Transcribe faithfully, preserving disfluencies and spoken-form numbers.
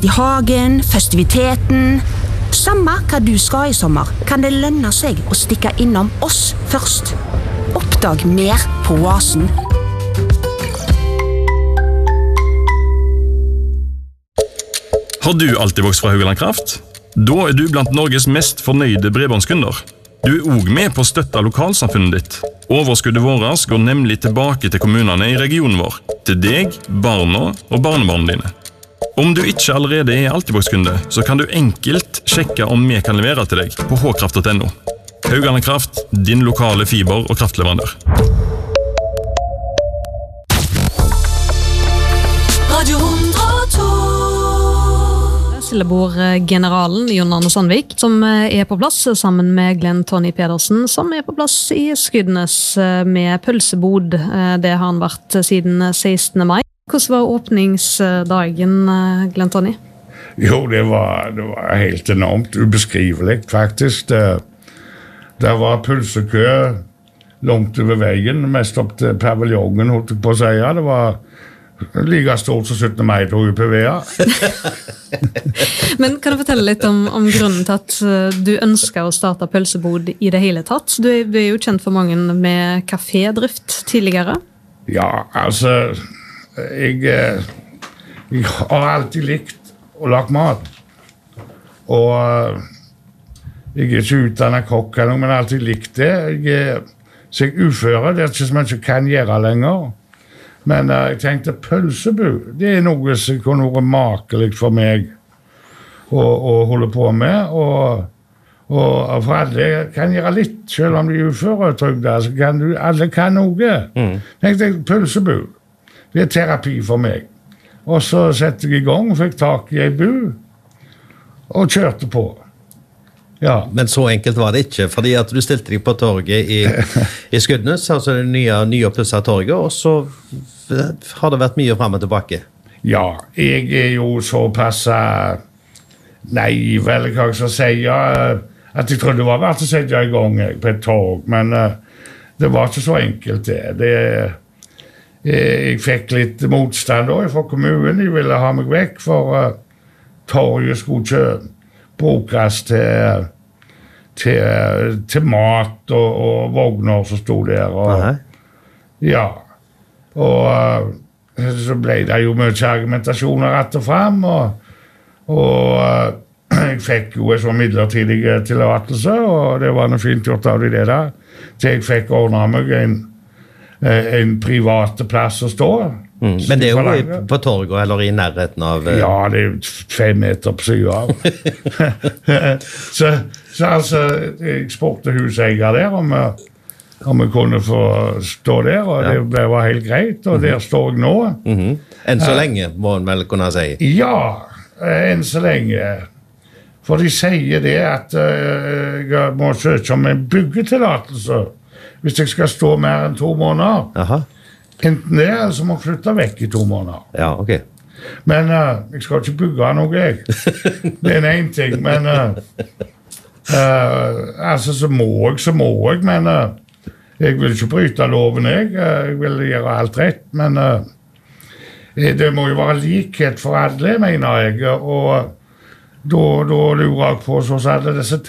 fest i hagen, festiviteten. Samme hva du skal i sommer, kan det lønne seg å stikke innom oss først. Oppdag mer på Oasen. Har du alltid vokst fra Haugaland Kraft? Da er du blant Norges mest fornøyde bredbåndskunder. Du er også med på å støtte lokalsamfunnet ditt. Overskuddet vårt går nemlig tilbake til kommunene i regionen vår, til deg, barna og barnebarna dine. Om du ikke allerede er Altibox-kunde, så kan du enkelt sjekke om vi kan levere til deg på h kraft punktum no. Haugaland Kraft, din lokale fiber- og kraftleverandør. Radio hundre og to. Sillebord-generalen Jon Arne Sandvik, som er på plass sammen med Glenn Tony Pedersen, som er på plass i Skudenes med pølsebod. Det har han vært siden sekstende mai. Hvordan var åpningsdagen, Glenn Tony? Jo, det var, det var helt enormt ubeskrivelig, faktisk. Det, det var pølsekø langt over veien, mest opp til paviljongen, holdt jeg på å si. Det var like stort som syttende mai på U P V. Men kan du fortelle litt om, om grunnen til at du ønsker å starte pølsebod i det hele tatt? Du er, du er jo kjent for mange med kafédrift tidligere. Ja, altså, jeg, jeg har alltid likt å lage mat. Og jeg er ikke utdannet kokk, men jeg har alltid likt det. Jeg, så jeg uføre, det er ikke som jeg ikke kan gjøre lenger. Men uh, jeg tenkte pølsebud, det er noe som kunne være makelig for meg å, å holde på med. Og, og for alle kan gjøre litt, selv om de er uføretrygda, så kan du, alle kan noe. Mm. Tenkte jeg, pølsebud, det er terapi for meg. Og så sette jeg i gang, fikk tak i en bu, og kjørte på. Ja. Men så enkelt var det ikke, fordi at du stilte deg på torget i, i Skudenes, altså det nye, nye opplusset torget, og så har det vært mye frem og tilbake. Ja, jeg er jo såpass naiv, eller hva jeg skal si, at jeg trodde det var verdt å sette i gang på et torg, men uh, det var ikke så enkelt det. det jeg fikk litt motstand da fra kommunen, de ville ha meg vekk, for uh, torget skulle ikke brukes til, til, til mat og, og vogner som stod der. Og, ja, og uh, så ble det jo mye argumentasjoner rett og frem, og, og uh, jeg fikk jo en sånn midlertidig tillatelse, og det var noe fint gjort av de det der, til jeg fikk ordnet meg en, en private plass å stå. Mm. Men det er jo i, på torget eller i nærheten av uh... Ja, det er fem meter på siden av. så, så altså, jeg spurte huseier der om, om jeg kunne få stå der, og ja. Det var helt greit, og mm-hmm. der står jeg nå. Mm-hmm. Enn så lenge, må en vel kunne si. Ja, enn så lenge. For de sier det at uh, jeg må søke om en byggetillatelse hvis jeg skal stå mer enn to måneder. Aha. Enten det, eller så må jeg flytte vekk i to måneder. Ja, ok. Men uh, jeg skal ikke bygge noe, jeg. Det er en ting, men uh, uh, altså, så må jeg, så må jeg, men uh, jeg vil ikke bryte loven, jeg. Uh, jeg vil gjøre alt rett, men uh, det må jo være likhet for alle, mener jeg, og da, da lurer jeg på så alle disse